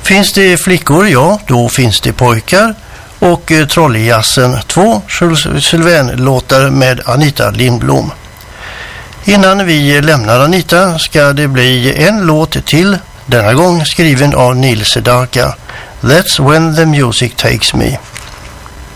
Finns det flickor? Ja, då finns det pojkar. Och Trolljazzen 2 Sylvain-låtar med Anita Lindblom. Innan vi lämnar Anita ska det bli en låt till, denna gång skriven av Neil Sedaka. That's when the music takes me.